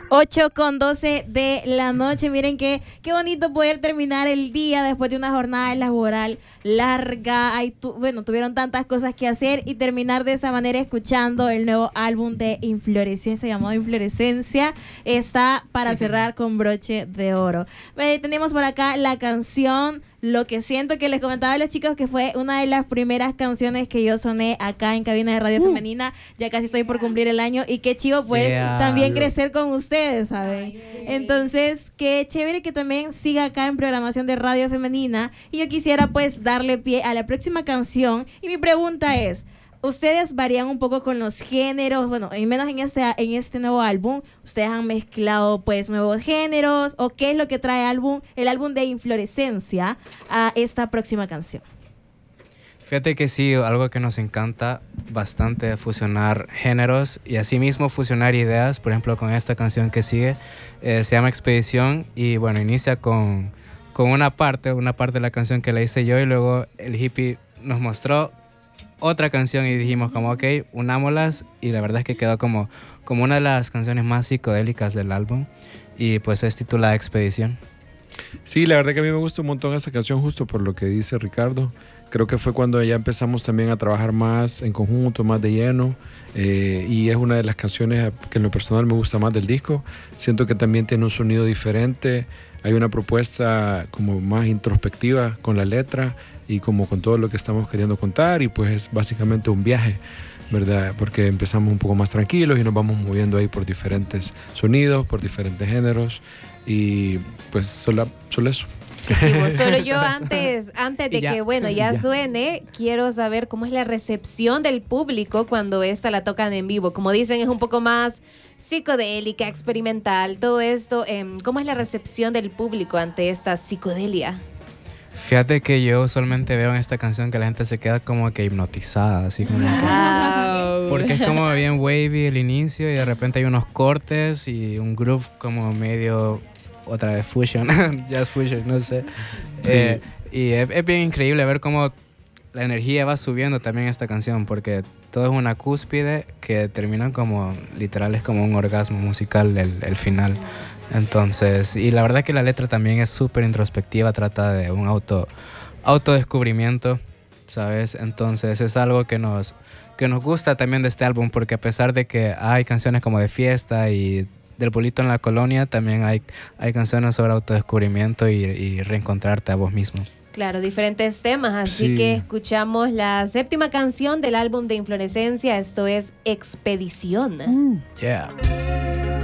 8:12 de la noche. Miren qué bonito poder terminar el día después de una jornada laboral larga. Tuvieron tantas cosas que hacer y terminar de esa manera escuchando el nuevo álbum de Inflorescencia, llamado Inflorescencia. Está para cerrar con broche de oro. Tenemos por acá la canción Lo que siento, que les comentaba a los chicos que fue una de las primeras canciones que yo soné acá en cabina de Radio Femenina. Ya casi estoy por cumplir el año y qué chivo pues también crecer con ustedes, ¿saben? Entonces, qué chévere que también siga acá en programación de Radio Femenina. Y yo quisiera pues darle pie a la próxima canción. Y mi pregunta es, ¿ustedes varían un poco con los géneros? Bueno, al menos en este nuevo álbum, ¿ustedes han mezclado pues nuevos géneros? ¿O qué es lo que trae el álbum de Inflorescencia a esta próxima canción? Fíjate que sí, algo que nos encanta bastante es fusionar géneros y asimismo fusionar ideas. Por ejemplo, con esta canción que sigue, se llama Expedición y bueno, inicia con una parte de la canción que la hice yo y luego el hippie nos mostró otra canción y dijimos como ok, unámoslas y la verdad es que quedó como una de las canciones más psicodélicas del álbum y pues es titulada Expedición. Sí, la verdad que a mí me gusta un montón esa canción justo por lo que dice Ricardo. Creo que fue cuando ya empezamos también a trabajar más en conjunto, más de lleno y es una de las canciones que en lo personal me gusta más del disco. Siento que también tiene un sonido diferente, hay una propuesta como más introspectiva con la letra y como con todo lo que estamos queriendo contar y pues es básicamente un viaje, ¿verdad? Porque empezamos un poco más tranquilos y nos vamos moviendo ahí por diferentes sonidos, por diferentes géneros y pues solo eso. Qué chivo. Solo yo antes de que ya suene, quiero saber cómo es la recepción del público cuando esta la tocan en vivo. Como dicen, es un poco más psicodélica, experimental, todo esto. ¿Cómo es la recepción del público ante esta psicodelia? Fíjate que yo usualmente veo en esta canción que la gente se queda como que hipnotizada, así como porque es como bien wavy el inicio y de repente hay unos cortes y un groove como medio otra vez fusion, jazz fusion, no sé. Sí. Y es bien increíble ver cómo la energía va subiendo también esta canción porque todo es una cúspide que termina como literal es como un orgasmo musical el final. Entonces, y la verdad que la letra también es súper introspectiva, trata de un autodescubrimiento, ¿sabes? Entonces es algo que nos gusta también de este álbum porque a pesar de que hay canciones como de fiesta y del bolito en la colonia, también hay canciones sobre autodescubrimiento y reencontrarte a vos mismo. Claro, diferentes temas, así que escuchamos la 7ª canción del álbum de Inflorescencia, esto es Expedición. Yeah.